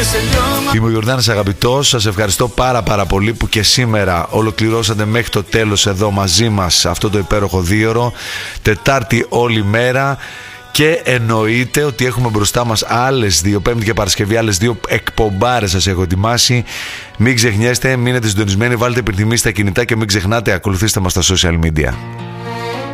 Είμαι ο Γιορδάνης Αγαπητός. Σας ευχαριστώ πάρα πολύ που και σήμερα ολοκληρώσατε μέχρι το τέλος εδώ μαζί μας αυτό το υπέροχο δίωρο. Τετάρτη όλη μέρα. Και εννοείται ότι έχουμε μπροστά μας άλλες δύο, Πέμπτη και Παρασκευή, άλλες δύο εκπομπάρες σας έχω ετοιμάσει. Μην ξεχνιέστε, μείνετε συντονισμένοι, βάλτε υπενθυμίσεις στα κινητά και μην ξεχνάτε, ακολουθήστε μας στα social media.